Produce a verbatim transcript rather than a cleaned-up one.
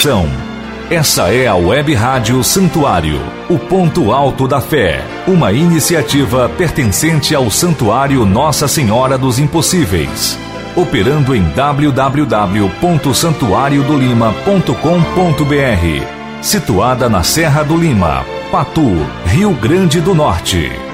coração. Essa é a Web Rádio Santuário, o ponto alto da fé, uma iniciativa pertencente ao Santuário Nossa Senhora dos Impossíveis, operando em w w w ponto santuário do lima ponto com ponto b r, situada na Serra do Lima, Patu, Rio Grande do Norte.